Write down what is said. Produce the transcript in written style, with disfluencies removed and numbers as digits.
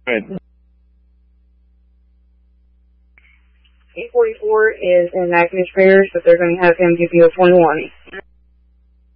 Right. 844 is in Magnus Prayers, but they're going to have him give you a 20 warning.